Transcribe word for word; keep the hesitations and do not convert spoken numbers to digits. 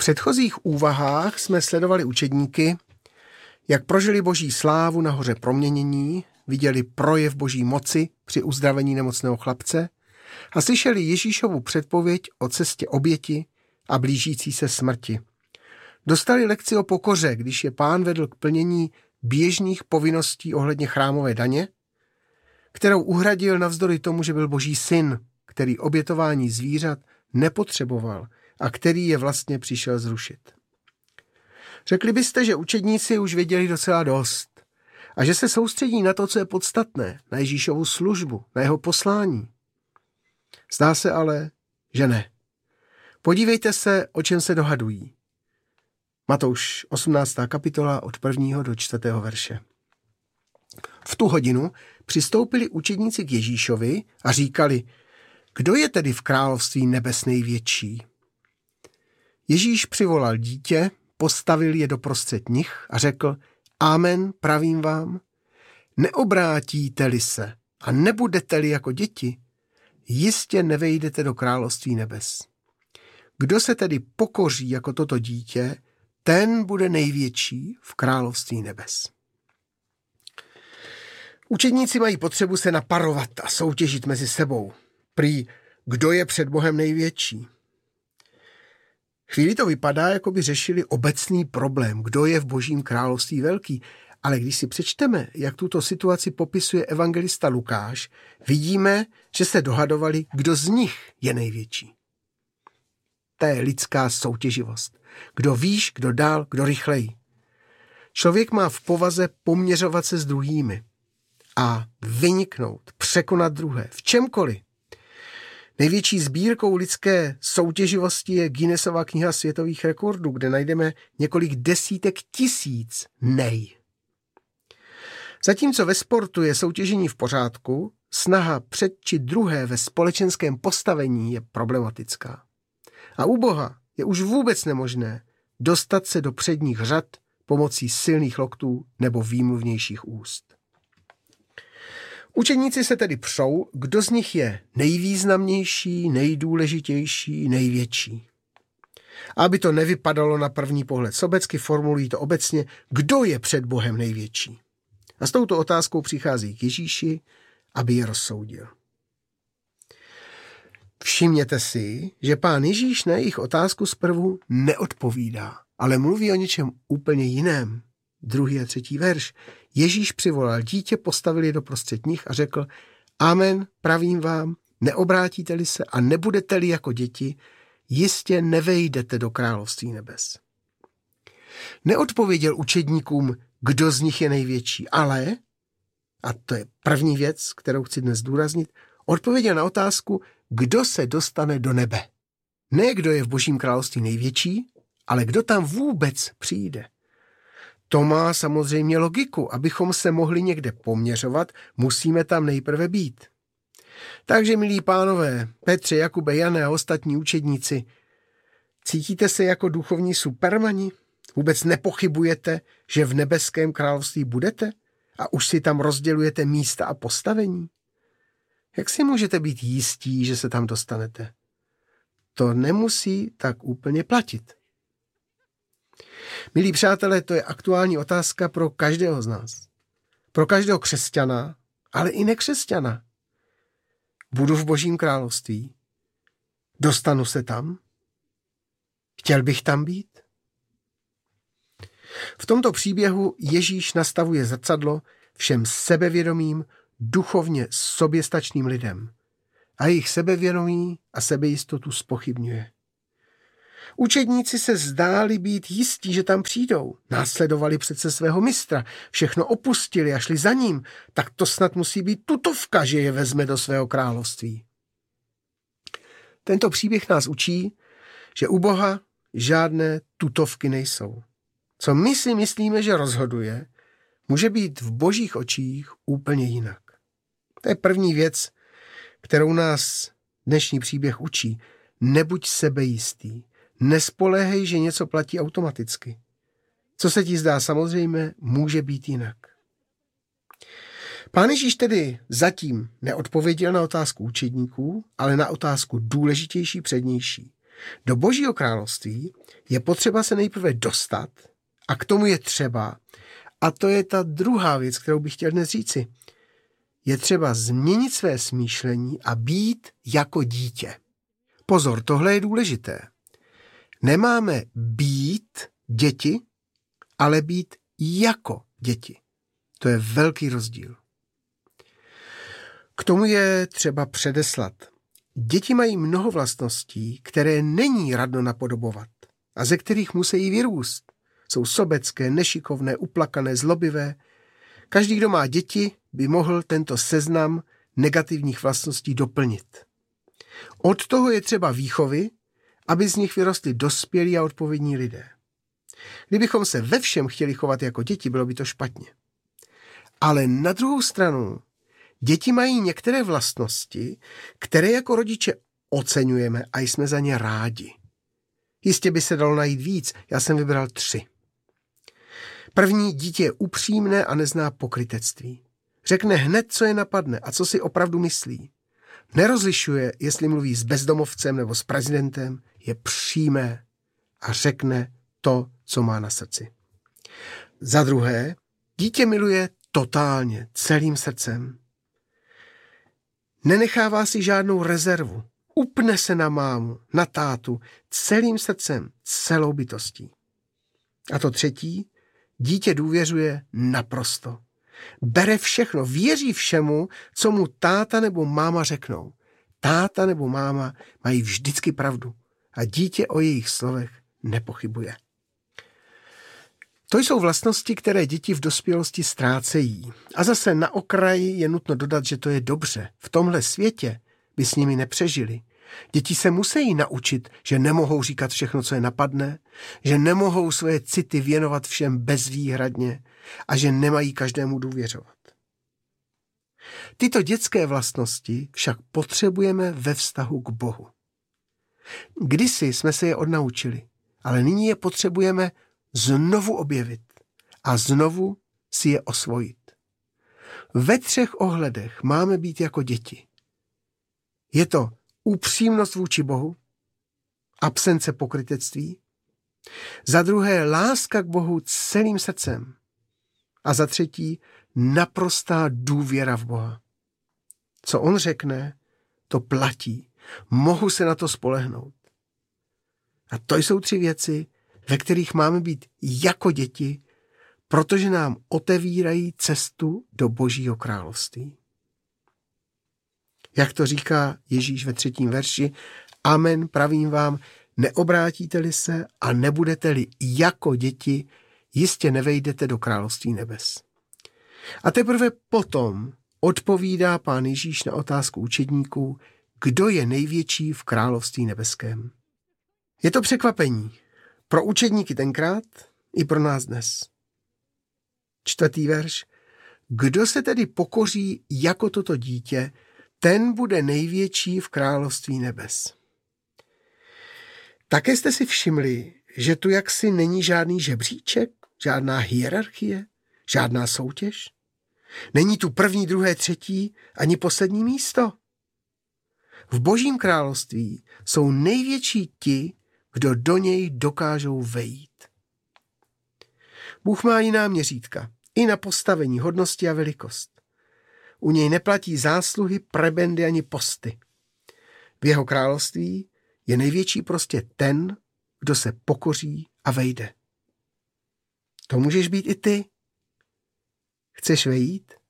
předchozích úvahách jsme sledovali učedníky, jak prožili boží slávu na hoře proměnění, viděli projev boží moci při uzdravení nemocného chlapce a slyšeli Ježíšovu předpověď o cestě oběti a blížící se smrti. Dostali lekci o pokoře, když je Pán vedl k plnění běžných povinností ohledně chrámové daně, kterou uhradil navzdory tomu, že byl boží syn, který obětování zvířat nepotřeboval a který je vlastně přišel zrušit. Řekli byste, že učedníci už věděli docela dost a že se soustředí na to, co je podstatné, na Ježíšovu službu, na jeho poslání. Zdá se ale, že ne. Podívejte se, o čem se dohadují. Matouš osmnáctá kapitola od prvního do čtvrtého verše. V tu hodinu přistoupili učedníci k Ježíšovi a říkali, kdo je tedy v království nebes největší? Ježíš přivolal dítě, postavil je doprostřed nich a řekl, amen, pravím vám, neobrátíte-li se a nebudete-li jako děti, jistě nevejdete do království nebes. Kdo se tedy pokoří jako toto dítě, ten bude největší v království nebes. Učedníci mají potřebu se naparovat a soutěžit mezi sebou. Prý, kdo je před Bohem největší? Chvíli to vypadá, jako by řešili obecný problém, kdo je v božím království velký, ale když si přečteme, jak tuto situaci popisuje evangelista Lukáš, vidíme, že se dohadovali, kdo z nich je největší. To je lidská soutěživost. Kdo výš, kdo dál, kdo rychleji. Člověk má v povaze poměřovat se s druhými a vyniknout, překonat druhé, v čemkoliv. Největší sbírkou lidské soutěživosti je Guinnessova kniha světových rekordů, kde najdeme několik desítek tisíc nej. Zatímco ve sportu je soutěžení v pořádku, snaha před či druhé ve společenském postavení je problematická. A u Boha je už vůbec nemožné dostat se do předních řad pomocí silných loktů nebo výmluvnějších úst. Učeníci se tedy přou, kdo z nich je nejvýznamnější, nejdůležitější, největší. Aby to nevypadalo na první pohled sobecky, formulují to obecně, kdo je před Bohem největší. A s touto otázkou přichází k Ježíši, aby je rozsoudil. Všimněte si, že Pán Ježíš na jejich otázku zprvu neodpovídá, ale mluví o něčem úplně jiném. Druhý a třetí verš. Ježíš přivolal dítě, postavil je doprostřed nich a řekl, amen, pravím vám, neobrátíte-li se a nebudete-li jako děti, jistě nevejdete do království nebes. Neodpověděl učedníkům, kdo z nich je největší, ale, a to je první věc, kterou chci dnes zdůraznit, odpověděl na otázku, kdo se dostane do nebe. Ne kdo je v božím království největší, ale kdo tam vůbec přijde. To má samozřejmě logiku. Abychom se mohli někde poměřovat, musíme tam nejprve být. Takže, milí pánové, Petře, Jakube, Jane a ostatní učedníci, cítíte se jako duchovní supermani? Vůbec nepochybujete, že v nebeském království budete? A už si tam rozdělujete místa a postavení? Jak si můžete být jistí, že se tam dostanete? To nemusí tak úplně platit. Milí přátelé, to je aktuální otázka pro každého z nás. Pro každého křesťana, ale i nekřesťana. Budu v božím království? Dostanu se tam? Chtěl bych tam být? V tomto příběhu Ježíš nastavuje zrcadlo všem sebevědomým, duchovně soběstačným lidem a jejich sebevědomí a sebejistotu zpochybňuje. Učedníci se zdáli být jistí, že tam přijdou. Následovali přece svého mistra, všechno opustili a šli za ním. Tak to snad musí být tutovka, že je vezme do svého království. Tento příběh nás učí, že u Boha žádné tutovky nejsou. Co my si myslíme, že rozhoduje, může být v božích očích úplně jinak. To je první věc, kterou nás dnešní příběh učí. Nebuď sebejistý. Nespoléhej, že něco platí automaticky. Co se ti zdá samozřejmé, může být jinak. Pán Ježíš tedy zatím neodpověděl na otázku učedníků, ale na otázku důležitější, přednější. Do Božího království je potřeba se nejprve dostat a k tomu je třeba, a to je ta druhá věc, kterou bych chtěl dnes říci, je třeba změnit své smýšlení a být jako dítě. Pozor, tohle je důležité. Nemáme být děti, ale být jako děti. To je velký rozdíl. K tomu je třeba předeslat. Děti mají mnoho vlastností, které není radno napodobovat a ze kterých musí vyrůst. Jsou sobecké, nešikovné, uplakané, zlobivé. Každý, kdo má děti, by mohl tento seznam negativních vlastností doplnit. Od toho je třeba výchovy, aby z nich vyrostli dospělí a odpovědní lidé. Kdybychom se ve všem chtěli chovat jako děti, bylo by to špatně. Ale na druhou stranu, děti mají některé vlastnosti, které jako rodiče oceňujeme a jsme za ně rádi. Jistě by se dalo najít víc, já jsem vybral tři. První, dítě je upřímné a nezná pokrytectví. Řekne hned, co je napadne a co si opravdu myslí. Nerozlišuje, jestli mluví s bezdomovcem nebo s prezidentem, je přímé a řekne to, co má na srdci. Za druhé, dítě miluje totálně, celým srdcem. Nenechává si žádnou rezervu. Upne se na mámu, na tátu, celým srdcem, celou bytostí. A to třetí, dítě důvěřuje naprosto. Bere všechno, věří všemu, co mu táta nebo máma řeknou. Táta nebo máma mají vždycky pravdu a dítě o jejich slovech nepochybuje. To jsou vlastnosti, které děti v dospělosti ztrácejí. A zase na okraji je nutno dodat, že to je dobře. V tomhle světě by s nimi nepřežili. Děti se musí naučit, že nemohou říkat všechno, co je napadne, že nemohou svoje city věnovat všem bezvýhradně a že nemají každému důvěřovat. Tyto dětské vlastnosti však potřebujeme ve vztahu k Bohu. Kdysi jsme se je odnaučili, ale nyní je potřebujeme znovu objevit a znovu si je osvojit. Ve třech ohledech máme být jako děti. Je to upřímnost vůči Bohu, absence pokrytectví, za druhé láska k Bohu celým srdcem a za třetí naprostá důvěra v Boha. Co on řekne, to platí. Mohu se na to spolehnout. A to jsou tři věci, ve kterých máme být jako děti, protože nám otevírají cestu do Božího království. Jak to říká Ježíš ve třetím verši, amen, pravím vám, neobrátíte-li se a nebudete-li jako děti, jistě nevejdete do království nebes. A teprve potom odpovídá Pán Ježíš na otázku učedníků, kdo je největší v království nebeském. Je to překvapení. Pro učedníky tenkrát i pro nás dnes. Čtvrtý verš. Kdo se tedy pokoří jako toto dítě, ten bude největší v království nebes. Také jste si všimli, že tu jaksi není žádný žebříček, žádná hierarchie, žádná soutěž? Není tu první, druhé, třetí, ani poslední místo. V Božím království jsou největší ti, kdo do něj dokážou vejít. Bůh má jiná měřítka, i na postavení, hodnosti a velikost. U něj neplatí zásluhy, prebendy ani posty. V jeho království je největší prostě ten, kdo se pokoří a vejde. To můžeš být i ty. Chceš vejít?